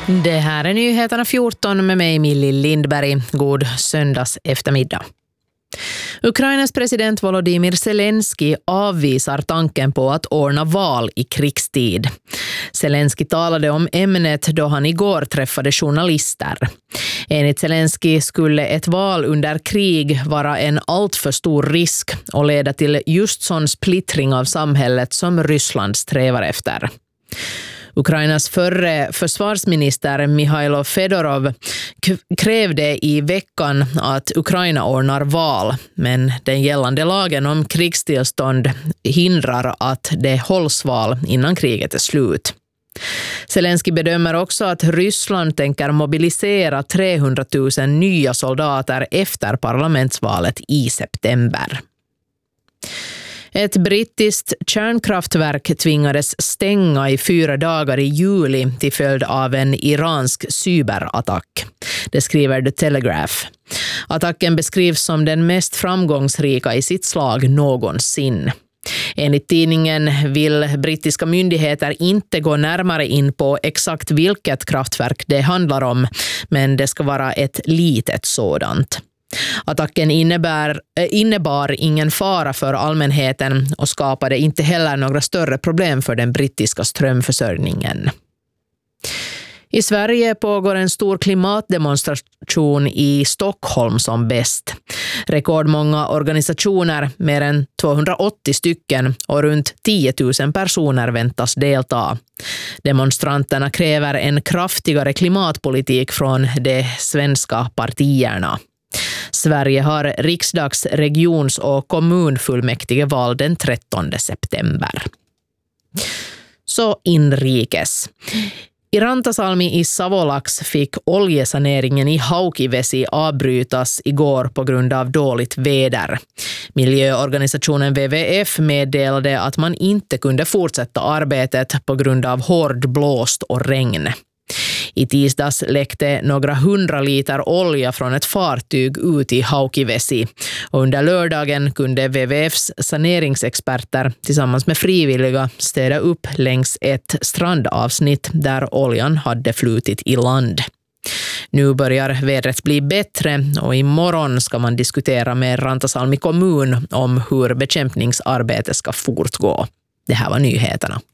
Det här är nyheterna 14 med mig Millie Lindberg. God söndags eftermiddag. Ukrainas president Volodymyr Zelensky avvisar tanken på att ordna val i krigstid. Zelensky talade om ämnet då han igår träffade journalister. Enligt Zelensky skulle ett val under krig vara en alltför stor risk och leda till just sån splittring av samhället som Ryssland strävar efter. Ukrainas förre försvarsminister Mikhailo Fedorov krävde i veckan att Ukraina ordnar val, men den gällande lagen om krigstillstånd hindrar att det hålls val innan kriget är slut. Zelensky bedömer också att Ryssland tänker mobilisera 300 000 nya soldater efter parlamentsvalet i september. Ett brittiskt kärnkraftverk tvingades stänga i 4 dagar i juli till följd av en iransk cyberattack. Det skriver The Telegraph. Attacken beskrivs som den mest framgångsrika i sitt slag någonsin. Enligt tidningen vill brittiska myndigheter inte gå närmare in på exakt vilket kraftverk det handlar om, men det ska vara ett litet sådant. Attacken innebar ingen fara för allmänheten och skapade inte heller några större problem för den brittiska strömförsörjningen. I Sverige pågår en stor klimatdemonstration i Stockholm som bäst. Rekordmånga organisationer, mer än 280 stycken och runt 10 000 personer väntas delta. Demonstranterna kräver en kraftigare klimatpolitik från de svenska partierna. Sverige har riksdags-, regions- och kommunfullmäktigeval den 13 september. Så inrikes. I Rantasalmi i Savolax fick oljesaneringen i Haukivesi avbrytas igår på grund av dåligt väder. Miljöorganisationen WWF meddelade att man inte kunde fortsätta arbetet på grund av hård blåst och regn. I tisdags läckte några 100 liter olja från ett fartyg ut i Haukivesi och under lördagen kunde WWFs saneringsexperter tillsammans med frivilliga städa upp längs ett strandavsnitt där oljan hade flutit i land. Nu börjar vädret bli bättre och imorgon ska man diskutera med Rantasalmi kommun om hur bekämpningsarbetet ska fortgå. Det här var nyheterna.